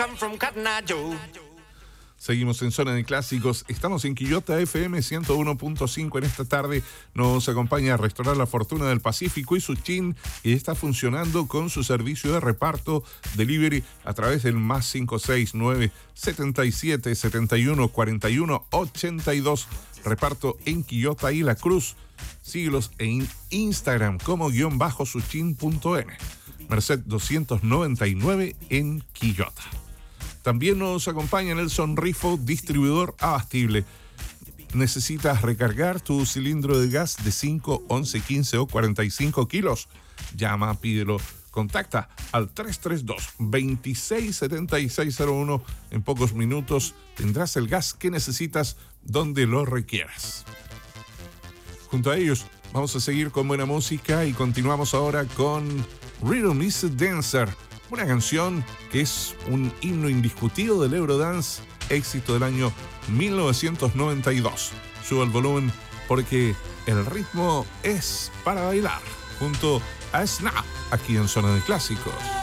Seguimos en Zona de Clásicos. Estamos en Quillota FM 101.5. En esta tarde nos acompaña a Restaurar La Fortuna del Pacífico y Suchín, y está funcionando con su servicio de reparto delivery a través del +569 77 71 41 82. Reparto en Quillota y La Cruz. Síguelos en Instagram como _suchin.n. Merced 299 en Quillota. También nos acompaña Nelson Rifo, distribuidor abastible. ¿Necesitas recargar tu cilindro de gas de 5, 11, 15 o 45 kilos? Llama, pídelo, contacta al 332-267601. En pocos minutos tendrás el gas que necesitas donde lo requieras. Junto a ellos vamos a seguir con buena música y continuamos ahora con Rhythm is a Dancer. Una canción que es un himno indiscutido del Eurodance, éxito del año 1992. Sube el volumen porque el ritmo es para bailar, junto a Snap, aquí en Zona de Clásicos.